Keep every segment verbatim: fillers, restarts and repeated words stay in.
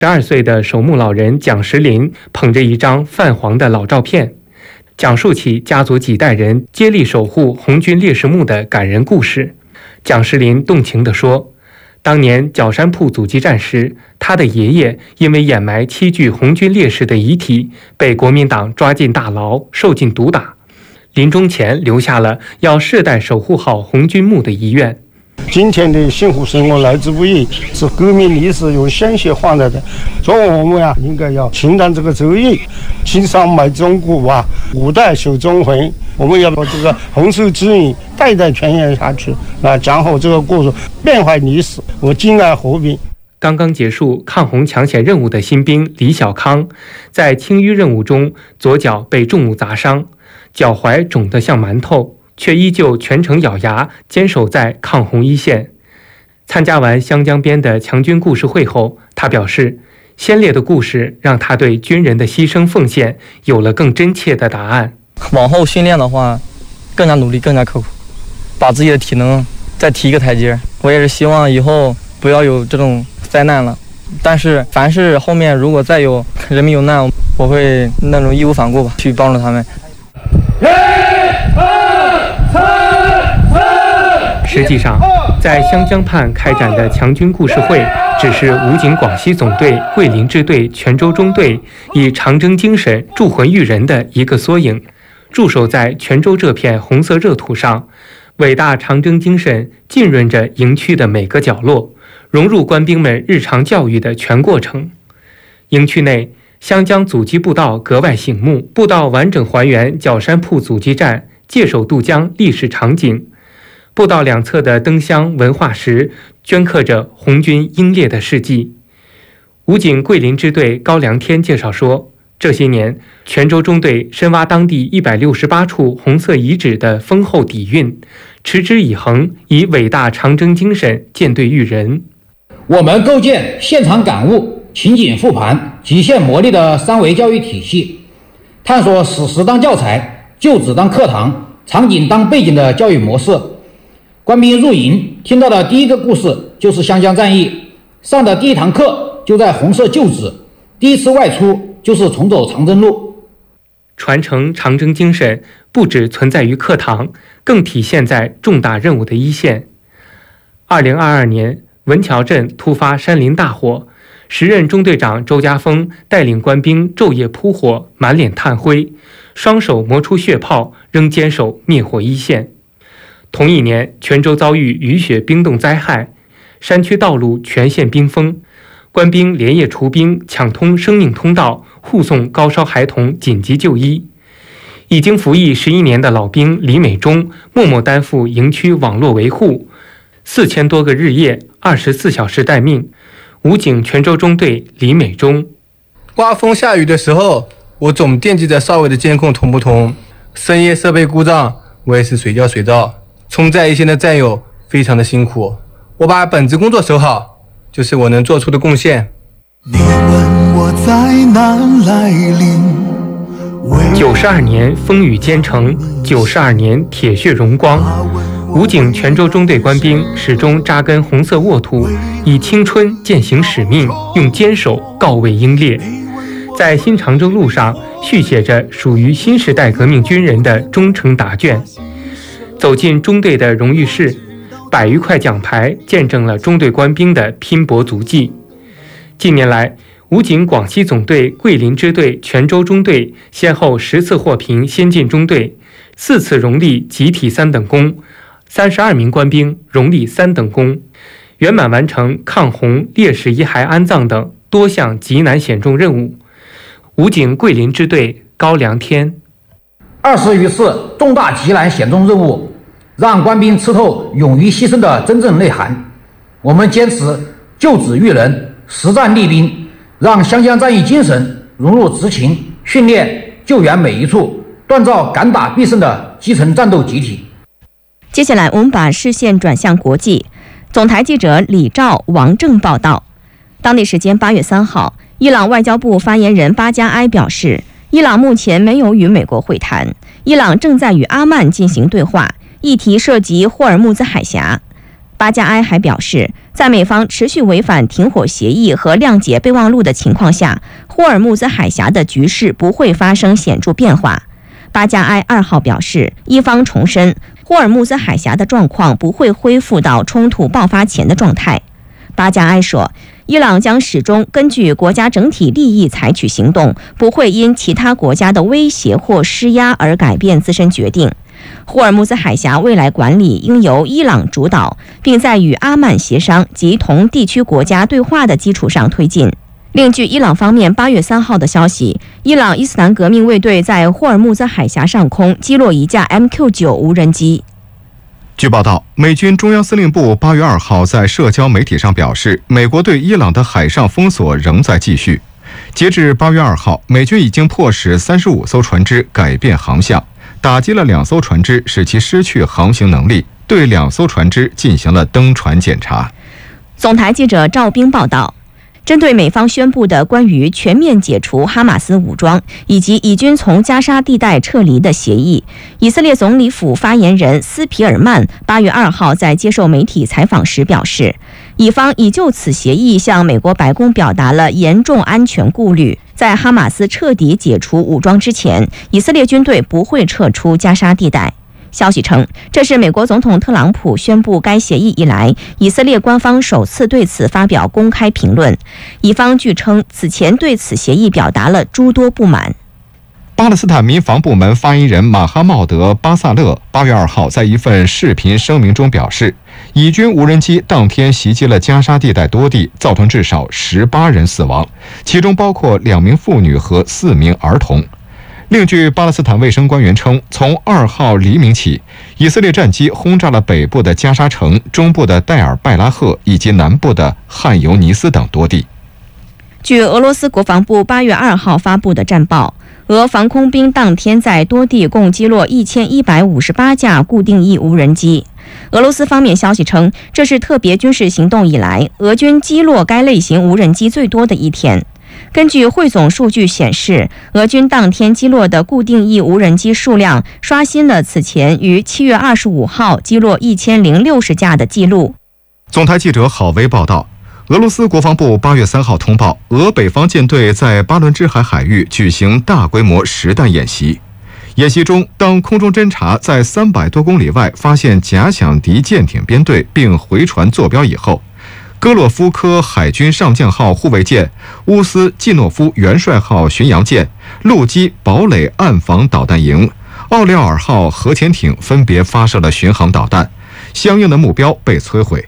十二岁的守墓老人蒋石林捧着一张泛黄的老照片，讲述起家族几代人接力守护红军烈士墓的感人故事。蒋石林动情地说，当年角山铺阻击战时，他的爷爷因为掩埋七具红军烈士的遗体，被国民党抓进大牢，受尽毒打。临终前留下了要世代守护好红军墓的遗愿。 今天的幸福生活来之不易，是革命历史用鲜血换来的。所以我们呀，应该要承担这个责任，青山埋忠骨啊，五代守忠魂。我们要把这个红色指引代代传扬下去，啊，讲好这个故事，缅怀历史，我敬爱和平。 刚刚结束抗洪抢险任务的新兵李小康，在清淤任务中左脚被重物砸伤，脚踝肿得像馒头，却依旧全程咬牙坚守在抗洪一线。参加完湘江边的强军故事会后，他表示，先烈的故事让他对军人的牺牲奉献有了更真切的答案。 往后训练的话，更加努力，更加刻苦，把自己的体能再提一个台阶。我也是希望以后不要有这种灾难了，但是凡是后面如果再有人民有难，我会那种义无反顾吧，去帮助他们。 实际上，在湘江畔开展的强军故事会，只是武警广西总队桂林支队泉州中队以长征精神铸魂育人的一个缩影。驻守在泉州这片红色热土上，伟大长征精神浸润着营区的每个角落，融入官兵们日常教育的全过程。营区内，湘江阻击步道格外醒目，步道完整还原角山铺阻击战界首渡江历史场景。步道两侧的灯箱文化石镌刻着红军英烈的事迹。武警桂林支队高良天介绍说，这些年泉州中队深挖当地一百六十八处红色遗址的丰厚底蕴，持之以恒，以伟大长征精神建队育人。 我们构建现场感悟、情景复盘、极限磨砺的三维教育体系，探索史实当教材、旧址当课堂、场景当背景的教育模式。官兵入营听到的第一个故事就是湘江战役，上的第一堂课就在红色旧址，第一次外出就是重走长征路。 传承长征精神不只存在于课堂，更体现在重大任务的一线。二零二二年，文桥镇突发山林大火，时任中队长周家峰带领官兵昼夜扑火，满脸炭灰，双手磨出血泡，仍坚守灭火一线。同一年，泉州遭遇雨雪冰冻灾害，山区道路全线冰封，官兵连夜除冰，抢通生命通道，护送高烧孩童紧急就医。已经服役十一年的老兵李美忠默默担负营区网络维护，四千多个日夜，二十四小时待命。武警泉州中队李美忠： 刮风下雨的时候，我总惦记着哨位的监控同不同，深夜设备故障，我也是随叫随到。冲在一线的战友非常的辛苦，我把本职工作守好，就是我能做出的贡献。 你问我在哪来临？ 九十二年风雨兼程，九十二年铁血荣光。武警泉州中队官兵始终扎根红色沃土，以青春践行使命，用坚守告慰英烈。在新长征路上续写着属于新时代革命军人的忠诚答卷。走进中队的荣誉室，百余块奖牌见证了中队官兵的拼搏足迹。近年来，武警广西总队桂林支队泉州中队先后十次获评先进中队，四次荣立集体三等功，三十二名官兵荣立三等功，圆满完成抗洪、烈士遗骸安葬等多项极难险重任务。武警桂林支队高良天： 二十余次重大极难险重任务，让官兵吃透勇于牺牲的真正内涵。我们坚持救子育人，实战立兵，让湘江战役精神融入执勤、训练、救援每一处，锻造敢打必胜的基层战斗集体。 接下来我们把视线转向国际。总台记者李兆、王正报道。当地时间八月三号，伊朗外交部发言人巴加埃表示，伊朗目前没有与美国会谈，伊朗正在与阿曼进行对话，议题涉及霍尔木兹海峡。巴加埃还表示， 在美方持续违反停火协议和谅解备忘录的情况下，霍尔木兹海峡的局势不会发生显著变化。巴加埃二号表示，伊方重申霍尔木兹海峡的状况不会恢复到冲突爆发前的状态。巴加埃说，伊朗将始终根据国家整体利益采取行动，不会因其他国家的威胁或施压而改变自身决定。霍尔木兹海峡未来管理应由伊朗主导，并在与阿曼协商及同地区国家对话的基础上推进。另据伊朗方面八月三号的消息，伊朗伊斯兰革命卫队在霍尔木兹海峡上空击落一架 M Q 九 无人机。 据报道，美军中央司令部八月二号在社交媒体上表示，美国对伊朗的海上封锁仍在继续。截至八月二号，美军已经迫使三十五艘船只改变航向，打击了两艘船只，使其失去航行能力，对两艘船只进行了登船检查。 总台记者赵冰报道。针对美方宣布的关于全面解除哈马斯武装以及以军从加沙地带撤离的协议，以色列总理府发言人斯皮尔曼八月二号在接受媒体采访时表示，以方已就此协议向美国白宫表达了严重安全顾虑。在哈马斯彻底解除武装之前，以色列军队不会撤出加沙地带。消息称，这是美国总统特朗普宣布该协议以来，以色列官方首次对此发表公开评论。以方据称，此前对此协议表达了诸多不满。 巴勒斯坦民防部门发言人马哈茂德·巴萨勒八月二号在一份视频声明中表示，以军无人机当天袭击了加沙地带多地，造成至少十八人死亡，其中包括两名妇女和四名儿童。另据巴勒斯坦卫生官员称，从二号黎明起，以色列战机轰炸了北部的加沙城、中部的戴尔拜拉赫以及南部的汉尤尼斯等多地。 据俄罗斯国防部八月二号发布的战报，俄防空兵当天在多地共击落一千一百五十八架固定翼无人机。俄罗斯方面消息称，这是特别军事行动以来俄军击落该类型无人机最多的一天。根据汇总数据显示，俄军当天击落的固定翼无人机数量刷新了此前于七月二十五号击落一千零六十架的记录。 总台记者郝维报道，俄罗斯国防部八月三号通报，俄北方舰队在巴伦支海海域举行大规模实弹演习。演习中，当空中侦察在三百多公里外发现假想敌舰艇编队并回传坐标以后，戈洛夫科海军上将号护卫舰、乌斯季诺夫元帅号巡洋舰、陆基堡垒岸防导弹营、奥廖尔号核潜艇分别发射了巡航导弹，相应的目标被摧毁。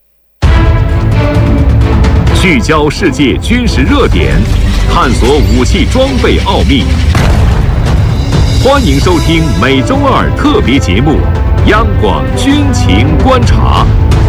聚焦世界军事热点，探索武器装备奥秘。欢迎收听每周二特别节目《央广军情观察》。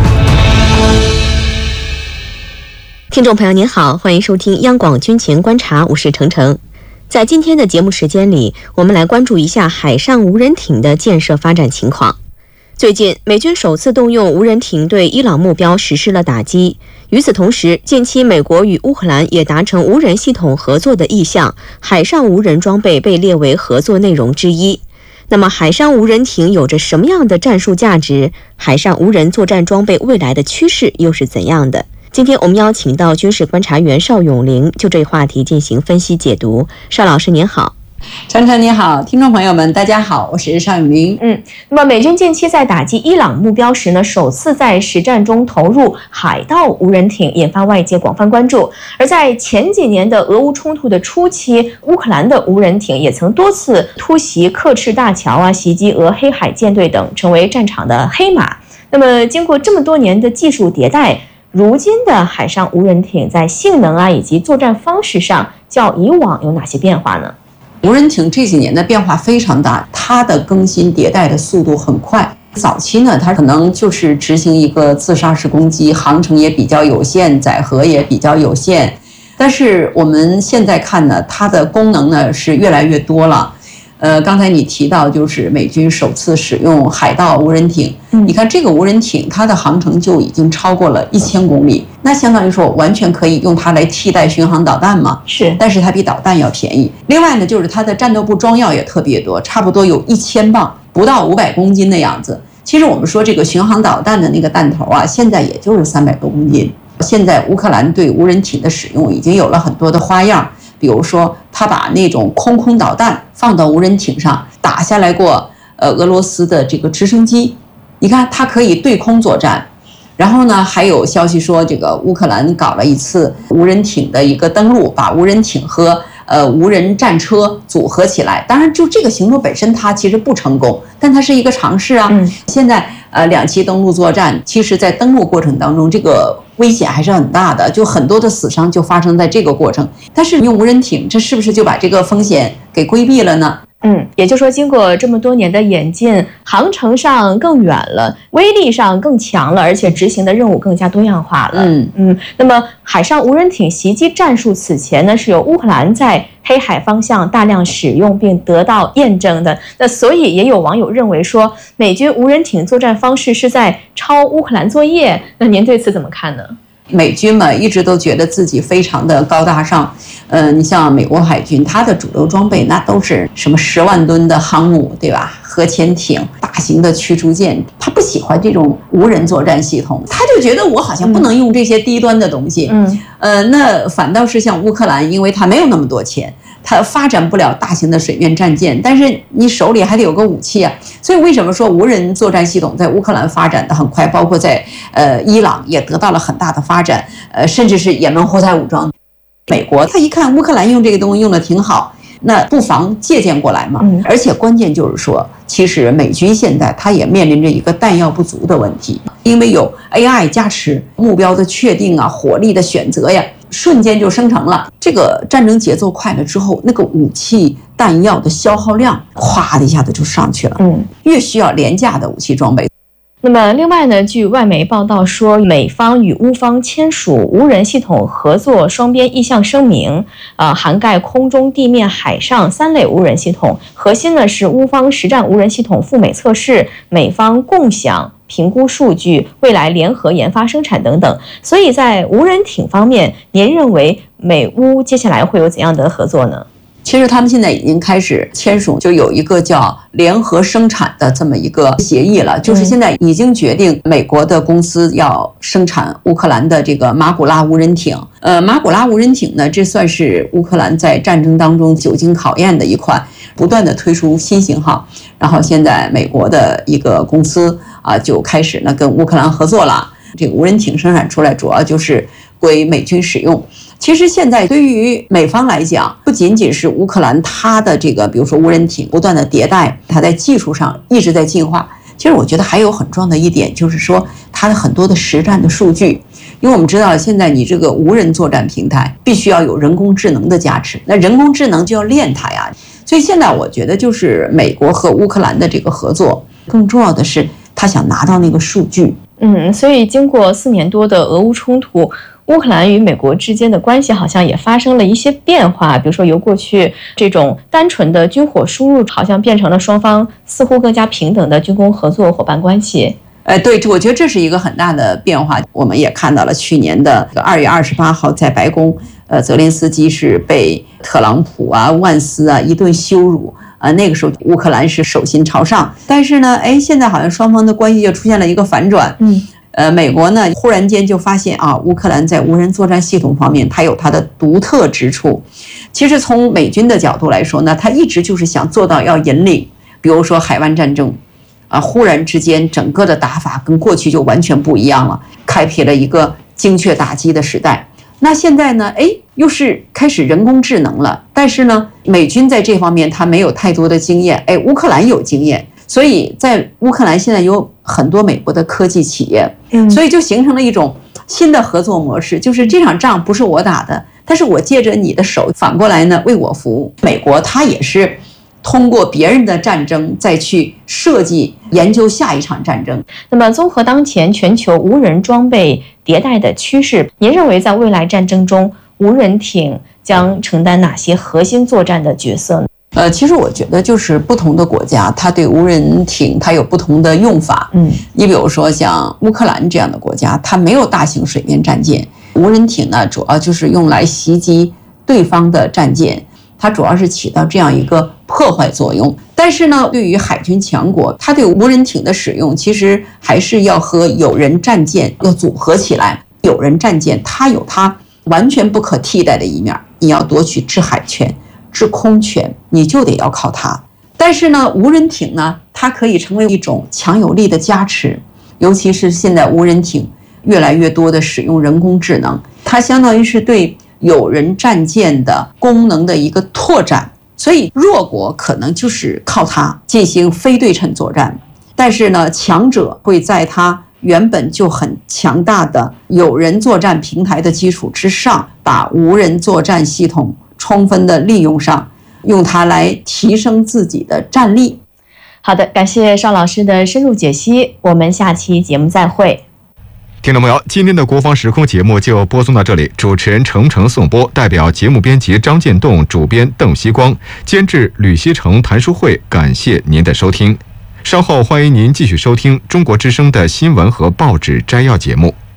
听众朋友您好，欢迎收听央广军情观察，我是程程。在今天的节目时间里，我们来关注一下海上无人艇的建设发展情况。最近，美军首次动用无人艇对伊朗目标实施了打击。与此同时，近期美国与乌克兰也达成无人系统合作的意向，海上无人装备被列为合作内容之一。那么，海上无人艇有着什么样的战术价值？海上无人作战装备未来的趋势又是怎样的？今天我们邀请到军事观察员邵永林就这个话题进行分析解读。邵老师您好。 程程你好，听众朋友们大家好，我是邵永林。 嗯，那么美军近期在打击伊朗目标时呢，首次在实战中投入海盗无人艇，引发外界广泛关注。而在前几年的俄乌冲突的初期，乌克兰的无人艇也曾多次突袭刻赤大桥啊，袭击俄黑海舰队等，成为战场的黑马。那么经过这么多年的技术迭代，如今的海上无人艇在性能啊以及作战方式上较以往有哪些变化呢？ 无人艇这几年的变化非常大，它的更新迭代的速度很快。早期呢，它可能就是执行一个自杀式攻击，航程也比较有限，载荷也比较有限。但是我们现在看呢，它的功能呢是越来越多了。呃，刚才你提到就是美军首次使用海盗无人艇，嗯、你看这个无人艇它的航程就已经超过了一千公里，那相当于说完全可以用它来替代巡航导弹嘛？是，但是它比导弹要便宜。另外呢，就是它的战斗部装药也特别多，差不多有一千磅，不到五百公斤的样子。 其实我们说这个巡航导弹的那个弹头啊，现在也就是三百多公斤。现在乌克兰对无人艇的使用已经有了很多的花样，比如说他把那种空空导弹放到无人艇上，打下来过呃俄罗斯的这个直升机，你看它可以对空作战。然后呢，还有消息说，这个乌克兰搞了一次无人艇的一个登陆，把无人艇和呃无人战车组合起来。当然，就这个行动本身，它其实不成功，但它是一个尝试啊。嗯、现在呃两栖登陆作战，其实在登陆过程当中，这个危险还是很大的，就很多的死伤就发生在这个过程。但是用无人艇，这是不是就把这个风险给规避了呢？ 嗯，也就是说，经过这么多年的演进，航程上更远了，威力上更强了，而且执行的任务更加多样化了。嗯嗯，那么海上无人艇袭击战术此前呢，是由乌克兰在黑海方向大量使用并得到验证的。那所以也有网友认为说，美军无人艇作战方式是在抄乌克兰作业。那您对此怎么看呢？ 美军嘛，一直都觉得自己非常的高大上。呃，你像美国海军，它的主流装备那都是什么十万吨的航母，对吧？核潜艇、大型的驱逐舰，他不喜欢这种无人作战系统，他就觉得我好像不能用这些低端的东西。嗯，呃，那反倒是像乌克兰，因为他没有那么多钱，他发展不了大型的水面战舰，但是你手里还得有个武器啊。所以为什么说无人作战系统在乌克兰发展的很快，包括在呃伊朗也得到了很大的发展，呃，甚至是也门胡塞武装。美国他一看乌克兰用这个东西用的挺好，那不妨借鉴过来嘛。嗯、而且关键就是说，其实美军现在他也面临着一个弹药不足的问题，因为有 A I 加持，目标的确定啊，火力的选择呀，瞬间就生成了。这个战争节奏快了之后，那个武器弹药的消耗量咵的一下子就上去了。嗯，越需要廉价的武器装备。 那么，另外呢，据外媒报道说，美方与乌方签署无人系统合作双边意向声明，呃，涵盖空中、地面、海上三类无人系统，核心呢是乌方实战无人系统赴美测试，美方共享评估数据，未来联合研发生产等等。所以在无人艇方面，您认为美乌接下来会有怎样的合作呢？ 其实他们现在已经开始签署，就有一个叫联合生产的这么一个协议了，就是现在已经决定美国的公司要生产乌克兰的这个马古拉无人艇。呃，马古拉无人艇呢，这算是乌克兰在战争当中久经考验的一款，不断的推出新型号。然后现在美国的一个公司啊，就开始呢跟乌克兰合作了。这个无人艇生产出来主要就是归美军使用。其实现在对于美方来讲，不仅仅是乌克兰它的这个，比如说无人艇不断的迭代，它在技术上一直在进化。其实我觉得还有很重要的一点，就是说它的很多的实战的数据，因为我们知道现在你这个无人作战平台必须要有人工智能的加持，那人工智能就要练它呀。所以现在我觉得就是美国和乌克兰的这个合作，更重要的是他想拿到那个数据。 嗯，所以经过四年多的俄乌冲突，乌克兰与美国之间的关系好像也发生了一些变化，比如说由过去这种单纯的军火输入，好像变成了双方似乎更加平等的军工合作伙伴关系。 呃，对，我觉得这是一个很大的变化。我们也看到了去年的二月二十八号在白宫，呃，泽连斯基是被特朗普啊、万斯啊一顿羞辱。啊，那个时候乌克兰是手心朝上，但是呢，哎，现在好像双方的关系就出现了一个反转。嗯，呃，美国呢忽然间就发现啊，乌克兰在无人作战系统方面它有它的独特之处。其实从美军的角度来说呢，他一直就是想做到要引领，比如说海湾战争，啊，忽然之间整个的打法跟过去就完全不一样了，开辟了一个精确打击的时代。那现在呢，哎，又是开始人工智能了，但是呢，美军在这方面他没有太多的经验，哎，乌克兰有经验，所以在乌克兰现在有很多美国的科技企业，嗯，所以就形成了一种新的合作模式，就是这场仗不是我打的，但是我借着你的手，反过来呢为我服务。美国它也是通过别人的战争再去设计研究下一场战争。 那么综合当前全球无人装备迭代的趋势，您认为在未来战争中无人艇将承担哪些核心作战的角色呢？ 呃，其实我觉得就是不同的国家，它对无人艇它有不同的用法。嗯，你比如说像乌克兰这样的国家，它没有大型水面战舰，无人艇呢主要就是用来袭击对方的战舰，它主要是起到这样一个破坏作用。但是呢，对于海军强国，它对无人艇的使用其实还是要和有人战舰要组合起来。有人战舰它有它完全不可替代的一面，你要夺取制海权、制空权，你就得要靠它。但是呢，无人艇呢，它可以成为一种强有力的加持，尤其是现在无人艇越来越多的使用人工智能，它相当于是对有人战舰的功能的一个拓展。所以弱国可能就是靠它进行非对称作战，但是呢，强者会在它原本就很强大的有人作战平台的基础之上，把无人作战系统充分的利用上，用它来提升自己的战力。 好的，感谢邵老师的深入解析，我们下期节目再会。 听众朋友，今天的国防时空节目就播送到这里，主持人程程颂播，代表节目编辑张建栋、主编邓锡光、监制吕锡成、谭淑慧，感谢您的收听。稍后欢迎您继续收听中国之声的新闻和报纸摘要节目。